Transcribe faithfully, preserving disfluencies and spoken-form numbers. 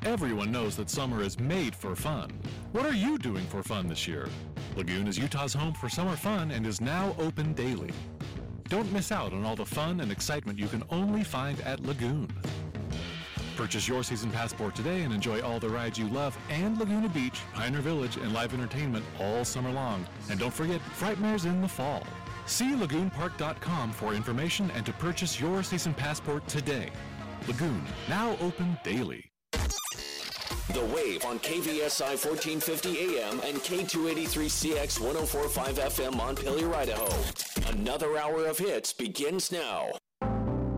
Everyone knows that summer is made for fun. What are you doing for fun this year? Lagoon is Utah's home for summer fun and is now open daily. Don't miss out on all the fun and excitement you can only find at Lagoon. Purchase your season passport today and enjoy all the rides you love and Laguna Beach, Pioneer Village, and live entertainment all summer long. And don't forget, Frightmare's in the fall. See lagoon park dot com for information and to purchase your season passport today. Lagoon, now open daily. The Wave on K V S I fourteen fifty A M and K two eighty-three C X one oh four point five F M Montpelier, Idaho. Another hour of hits begins now.